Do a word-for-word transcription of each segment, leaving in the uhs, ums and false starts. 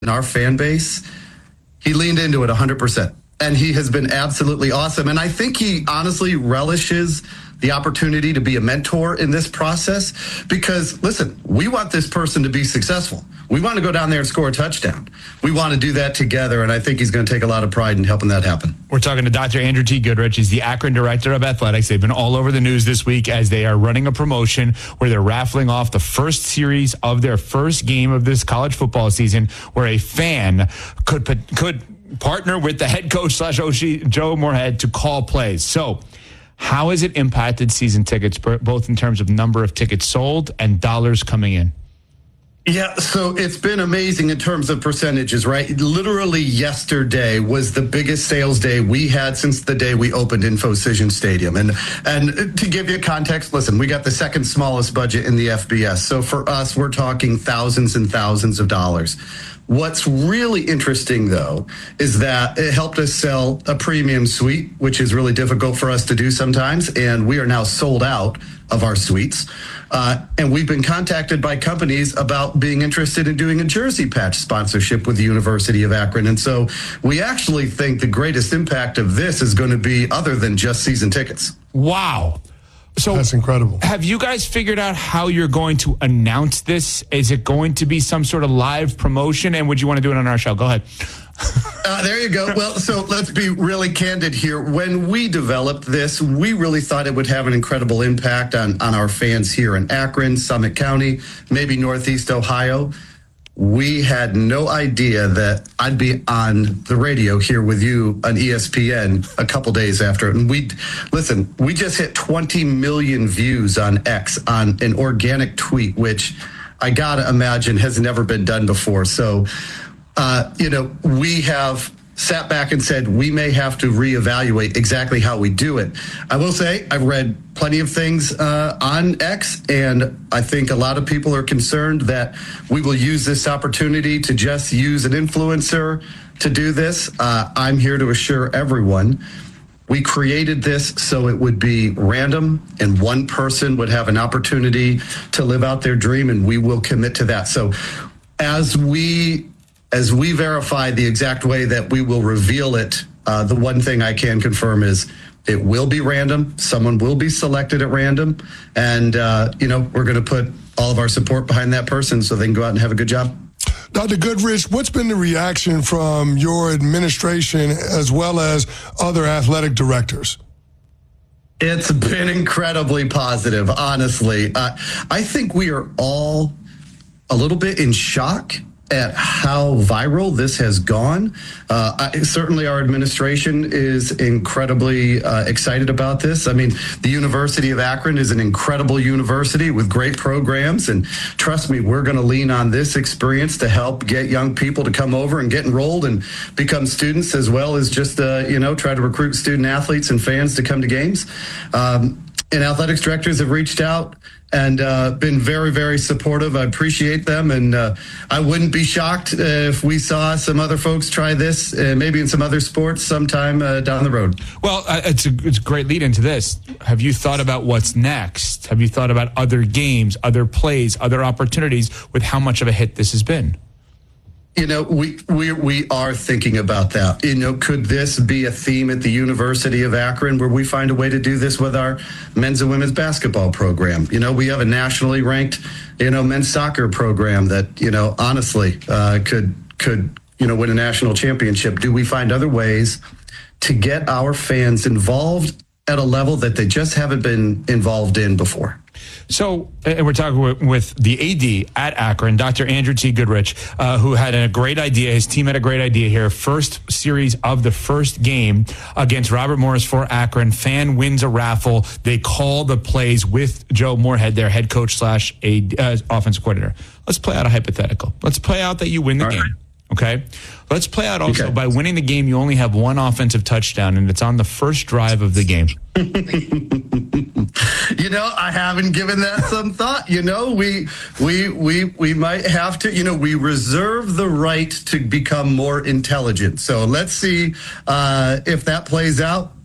in our fan base, he leaned into it one hundred percent. And he has been absolutely awesome. And I think he honestly relishes the opportunity to be a mentor in this process because, listen, we want this person to be successful. We want to go down there and score a touchdown. We want to do that together, and I think he's going to take a lot of pride in helping that happen. We're talking to Doctor Andrew T. Goodrich. He's the Akron Director of Athletics. They've been all over the news this week as they are running a promotion where they're raffling off the first series of their first game of this college football season where a fan could could partner with the head coach slash O C, Joe Moorhead, to call plays. So how has it impacted season tickets, both in terms of number of tickets sold and dollars coming in? Yeah, so it's been amazing in terms of percentages, right? Literally yesterday was the biggest sales day we had since the day we opened InfoCision Stadium. And and to give you context, listen, we got the second smallest budget in the F B S. So for us, we're talking thousands and thousands of dollars. What's really interesting, though, is that it helped us sell a premium suite, which is really difficult for us to do sometimes. And we are now sold out of our suites. Uh, and we've been contacted by companies about being interested in doing a jersey patch sponsorship with the University of Akron. And so we actually think the greatest impact of this is going to be other than just season tickets. Wow. So that's incredible. Have you guys figured out how you're going to announce this? Is it going to be some sort of live promotion? And would you want to do it on our show? Go ahead. Uh, there you go. Well, so let's be really candid here. When we developed this, we really thought it would have an incredible impact on, on our fans here in Akron, Summit County, maybe Northeast Ohio. We had no idea that I'd be on the radio here with you on E S P N a couple days after. And we, listen, we just hit twenty million views on X on an organic tweet, which I got to imagine has never been done before. So, uh, you know, we have sat back and said we may have to reevaluate exactly how we do it. I will say I've read plenty of things uh, on X, and I think a lot of people are concerned that we will use this opportunity to just use an influencer to do this. Uh, I'm here to assure everyone we created this so it would be random and one person would have an opportunity to live out their dream, and we will commit to that. So as we As we verify the exact way that we will reveal it, uh, the one thing I can confirm is it will be random. Someone will be selected at random. And, uh, you know, we're going to put all of our support behind that person so they can go out and have a good job. Doctor Goodrich, what's been the reaction from your administration as well as other athletic directors? It's been incredibly positive, honestly. Uh, I think we are all a little bit in shock at how viral this has gone. Uh, I, certainly our administration is incredibly uh, excited about this. I mean, the University of Akron is an incredible university with great programs. And trust me, we're going to lean on this experience to help get young people to come over and get enrolled and become students, as well as just, uh, you know, try to recruit student athletes and fans to come to games. Um, and athletics directors have reached out and uh, been very, very supportive. I appreciate them, and uh, I wouldn't be shocked uh, if we saw some other folks try this, uh, maybe in some other sports sometime uh, down the road. Well, uh, it's, a, it's a great lead into this. Have you thought about what's next? Have you thought about other games, other plays, other opportunities with how much of a hit this has been? You know, we, we we are thinking about that. You know, could this be a theme at the University of Akron where we find a way to do this with our men's and women's basketball program? You know, we have a nationally ranked, you know, men's soccer program that, you know, honestly uh, could, could, you know, win a national championship. Do we find other ways to get our fans involved at a level that they just haven't been involved in before? So, and we're talking with, with the A D at Akron, Doctor Andrew T. Goodrich, uh, who had a great idea. His team had a great idea here. First series of the first game against Robert Morris for Akron. Fan wins a raffle. They call the plays with Joe Moorhead, their head coach slash a, uh, offensive coordinator. Let's play out a hypothetical. Let's play out that you win the All game. Right. Okay. Let's play out also okay. By winning the game, you only have one offensive touchdown, and it's on the first drive of the game. You know, I haven't given that some thought. You know, we we we we might have to. You know, we reserve the right to become more intelligent. So let's see uh, if that plays out.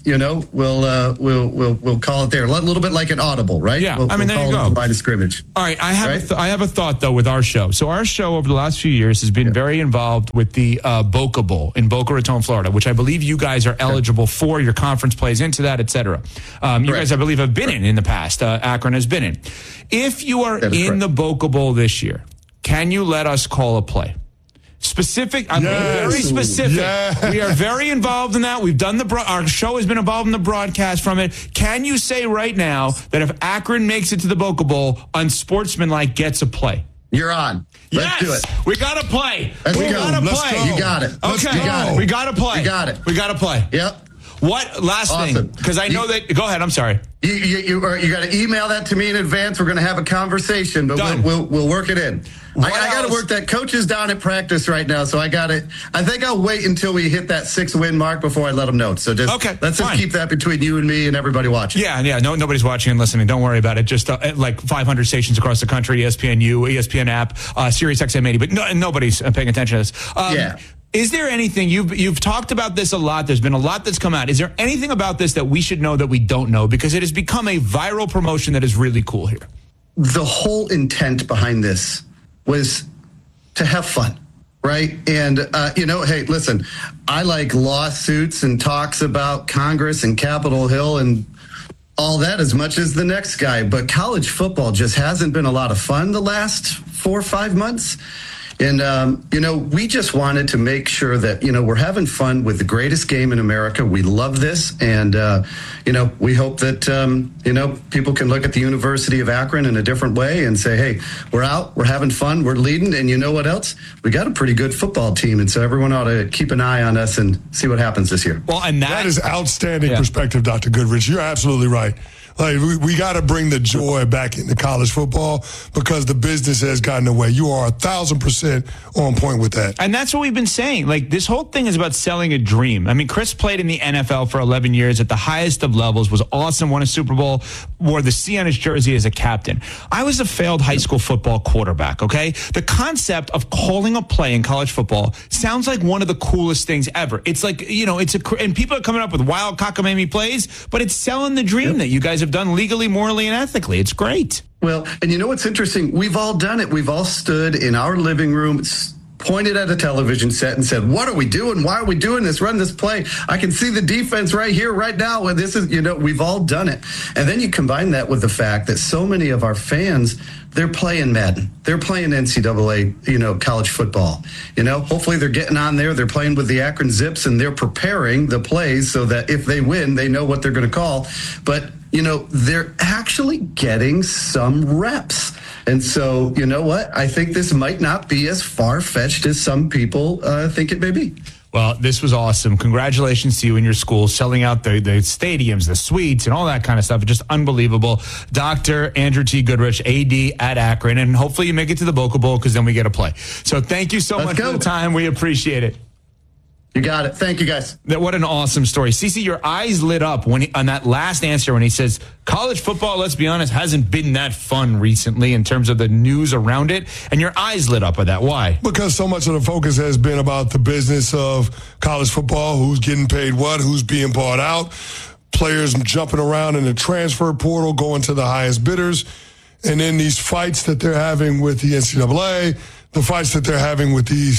you know, we'll uh, we'll we'll we'll call it there. A little bit like an audible, right? Yeah, we'll, I mean, we'll there you call go. it line of scrimmage. All right, I have Right? a th- I have a thought though with our show. So our show over the last few years has been very involved with the uh, Boca Bowl in Boca Raton, Florida, which I believe you guys are eligible for. Your conference plays into that, et cetera. Um, you Correct. guys, I believe, have been in in the past. Uh, Akron has been in. If you are That is in correct. the Boca Bowl this year, can you let us call a play? Specific, I'm Yes. very specific. Yes. We are very involved in that. We've done the, bro- our show has been involved in the broadcast from it. Can you say right now that if Akron makes it to the Boca Bowl, Unsportsmanlike gets a play? You're on. Let's yes, do it. we got to play. Let's we go. got to Let's play. go. You got it. Let's- Okay, You got it. we got to play. You got it. We got to play. Yep. What last Awesome. thing? Because I know You- that. Go ahead. I'm sorry. You you you, are, you got to email that to me in advance. We're going to have a conversation, but Done. we'll, we'll we'll work it in. I, What I got to else? work that. Coach is down at practice right now, so I got it. I think I'll wait until we hit that six win mark before I let them know. So just Okay, let's just fine. keep that between you and me and everybody watching. Yeah, yeah. No, nobody's watching and listening. Don't worry about it. Just uh, like five hundred stations across the country: E S P N U, E S P N app, uh, Sirius X M eighty. But no, nobody's uh, paying attention to this. Um, Yeah. Is there anything you've you've talked about this a lot? There's been a lot that's come out. Is there anything about this that we should know that we don't know? Because it has become a viral promotion that is really cool here. The whole intent behind this was to have fun, right? And, uh, you know, hey, listen, I like lawsuits and talks about Congress and Capitol Hill and all that as much as the next guy. But college football just hasn't been a lot of fun the last four or five months. And, um, you know, we just wanted to make sure that, you know, we're having fun with the greatest game in America. We love this. And, uh, you know, we hope that, um, you know, people can look at the University of Akron in a different way and say, hey, we're out, we're having fun, we're leading. And you know what else? We got a pretty good football team. And so everyone ought to keep an eye on us and see what happens this year. Well, and that, That is outstanding Yeah. perspective, Doctor Goodrich. You're absolutely right. Like we, we got to bring the joy back into college football because the business has gotten away. You are a thousand percent on point with that. And that's what we've been saying. Like, this whole thing is about selling a dream. I mean, Chris played in the N F L for eleven years at the highest of levels, was awesome, won a Super Bowl, wore the C on his jersey as a captain. I was a failed high school football quarterback, okay? The concept of calling a play in college football sounds like one of the coolest things ever. It's like, you know, it's a, cr- and people are coming up with wild cockamamie plays, but it's selling the dream that you guys have done legally, morally, and ethically. It's great. Well, and you know what's interesting? We've all done it. We've all stood in our living room, s- pointed at a television set and said, what are we doing? Why are we doing this? Run this play. I can see the defense right here, right now. And this is, you know, we've all done it. And then you combine that with the fact that so many of our fans, they're playing Madden. They're playing N C double A, you know, college football. You know, hopefully they're getting on there. They're playing with the Akron Zips and they're preparing the plays so that if they win, they know what they're going to call. But, you know, they're actually getting some reps. And so, you know what? I think this might not be as far-fetched as some people uh, think it may be. Well, this was awesome. Congratulations to you and your school selling out the, the stadiums, the suites, and all that kind of stuff. Just unbelievable. Doctor Andrew T. Goodrich, A D at Akron, and hopefully you make it to the Boca Bowl because then we get a play. So thank you so Let's much go. for the time. We appreciate it. You got it. Thank you, guys. That what an awesome story. Cece, your eyes lit up when he, on that last answer when he says college football, let's be honest, hasn't been that fun recently in terms of the news around it. And your eyes lit up with that. Why? Because so much of the focus has been about the business of college football, who's getting paid what, who's being bought out, players jumping around in the transfer portal, going to the highest bidders, and then these fights that they're having with the N C double A, the fights that they're having with these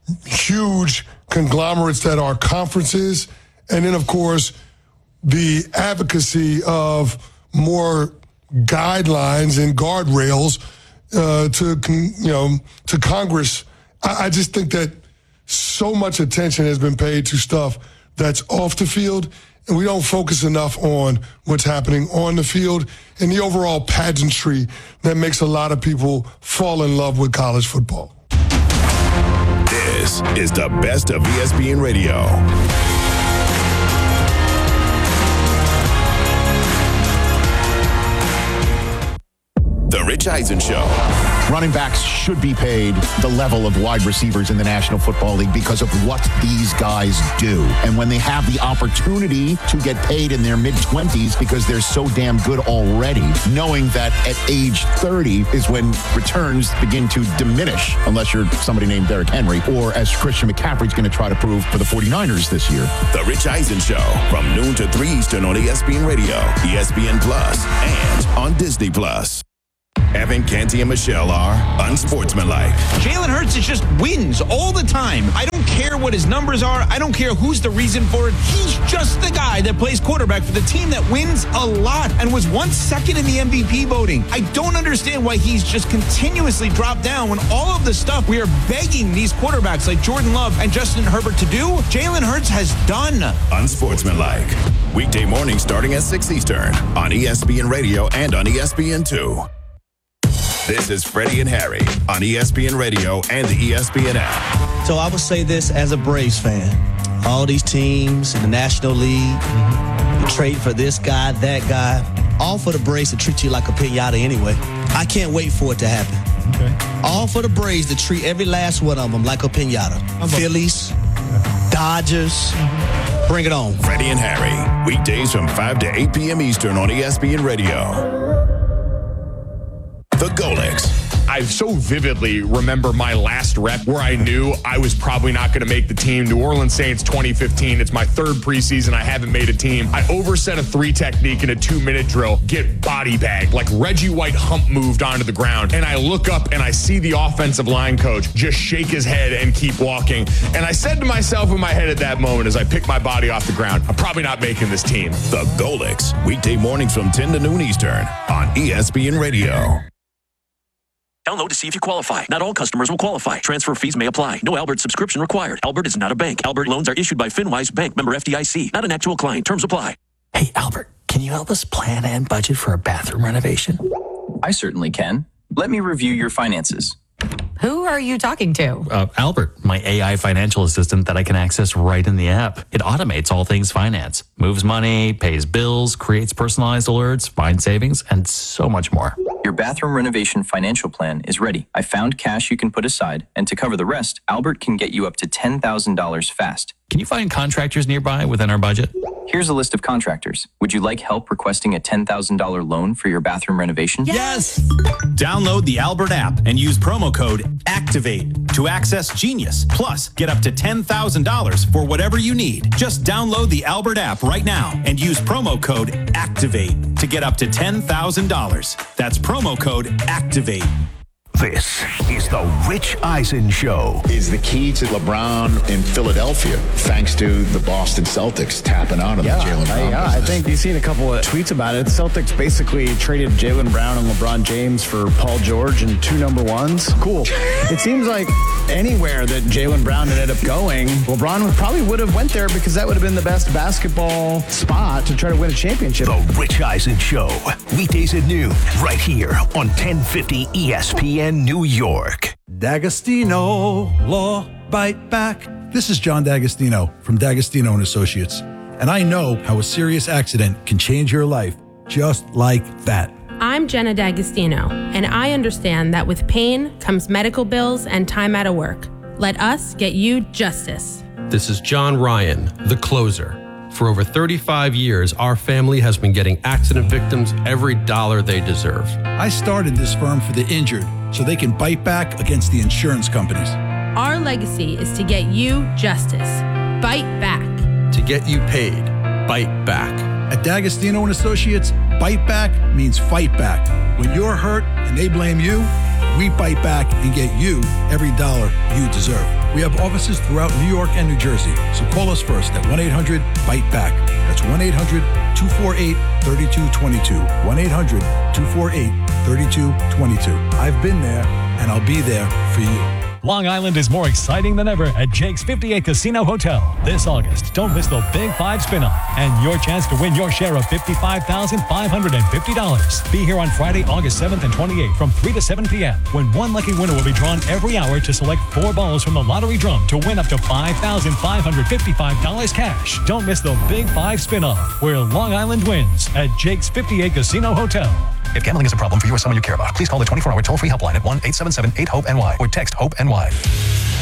huge conglomerates that are conferences, and then, of course, the advocacy of more guidelines and guardrails uh, to, you know, to Congress. I, I just think that so much attention has been paid to stuff that's off the field, and we don't focus enough on what's happening on the field and the overall pageantry that makes a lot of people fall in love with college football. This is the best of E S P N Radio. The Rich Eisen Show. Running backs should be paid the level of wide receivers in the National Football League because of what these guys do. And when they have the opportunity to get paid in their mid-twenties because they're so damn good already, knowing that at age thirty is when returns begin to diminish, unless you're somebody named Derrick Henry, or as Christian McCaffrey's going to try to prove for the forty-niners this year. The Rich Eisen Show from noon to three Eastern on E S P N Radio, E S P N Plus, and on Disney Plus. Evan, Canty, and Michelle are unsportsmanlike. Jalen Hurts is just wins all the time. I don't care what his numbers are. I don't care who's the reason for it. He's just the guy that plays quarterback for the team that wins a lot and was once second in the M V P voting. I don't understand why he's just continuously dropped down when all of the stuff we are begging these quarterbacks like Jordan Love and Justin Herbert to do, Jalen Hurts has done. Unsportsmanlike. Weekday morning starting at six Eastern on E S P N Radio and on E S P N two. This is Freddie and Harry on E S P N Radio and the E S P N app. So I would say this as a Braves fan. All these teams in the National League, you trade for this guy, that guy, all for the Braves to treat you like a pinata anyway. I can't wait for it to happen. Okay. All for the Braves to treat every last one of them like a pinata. Phillies, Dodgers, bring it on. Freddie and Harry, weekdays from five to eight p.m. Eastern on E S P N Radio. The Golics. I so vividly remember my last rep where I knew I was probably not going to make the team. New Orleans Saints twenty fifteen. It's my third preseason. I haven't made a team. I overset a three technique in a two-minute drill, get body bagged, like Reggie White hump moved onto the ground. And I look up and I see the offensive line coach just shake his head and keep walking. And I said to myself in my head at that moment as I picked my body off the ground, I'm probably not making this team. The Golics, weekday mornings from ten to noon Eastern on E S P N Radio. Download to see if you qualify. Not all customers will qualify. Transfer fees may apply. No Albert subscription required. Albert is not a bank. Albert loans are issued by FinWise Bank, member F D I C. Not an actual client. Terms apply. Hey, Albert, can you help us plan and budget for a bathroom renovation? I certainly can. Let me review your finances. Who are you talking to? Uh, Albert, my A I financial assistant that I can access right in the app. It automates all things finance, moves money, pays bills, creates personalized alerts, finds savings, and so much more. Your bathroom renovation financial plan is ready. I found cash you can put aside, and to cover the rest, Albert can get you up to ten thousand dollars fast. Can you find contractors nearby within our budget? Here's a list of contractors. Would you like help requesting a ten thousand dollars loan for your bathroom renovation? Yes! Download the Albert app and use promo code ACTIVATE to access Genius. Plus, get up to ten thousand dollars for whatever you need. Just download the Albert app right now and use promo code ACTIVATE to get up to ten thousand dollars. That's promo code ACTIVATE. This is the Rich Eisen Show. Is the key to LeBron in Philadelphia, thanks to the Boston Celtics tapping out of yeah, the Jaylen Brown Yeah, business. I think you've seen a couple of tweets about it. The Celtics basically traded Jaylen Brown and LeBron James for Paul George and two number ones. Cool. It seems like anywhere that Jaylen Brown ended up going, LeBron would probably would have went there because that would have been the best basketball spot to try to win a championship. The Rich Eisen Show, weekdays at noon, right here on ten fifty E S P N New York. D'Agostino Law Bite Back. This is John D'Agostino from D'Agostino and Associates, and I know how a serious accident can change your life just like that. I'm Jenna D'Agostino, and I understand that with pain comes medical bills and time out of work. Let us get you justice. This is John Ryan, the closer. For over thirty-five years, our family has been getting accident victims every dollar they deserve. I started this firm for the injured so they can bite back against the insurance companies. Our legacy is to get you justice. Bite back. To get you paid. Bite back. At D'Agostino and Associates, bite back means fight back. When you're hurt and they blame you, we bite back and get you every dollar you deserve. We have offices throughout New York and New Jersey, so call us first at one eight hundred bite back. That's one eight hundred two four eight three two two two. one eight hundred two four eight three two two two. I've been there, and I'll be there for you. Long Island is more exciting than ever at Jake's fifty-eight Casino Hotel. This August, don't miss the Big Five Spin-Off and your chance to win your share of fifty-five thousand five hundred fifty dollars. Be here on Friday, August seventh and twenty-eighth from three to seven p.m. when one lucky winner will be drawn every hour to select four balls from the lottery drum to win up to five thousand five hundred fifty-five dollars cash. Don't miss the Big Five Spin-Off, where Long Island wins at Jake's fifty-eight Casino Hotel. If gambling is a problem for you or someone you care about, please call the twenty-four hour toll-free helpline at one eight seven seven eight hope N Y or text HOPE-N Y.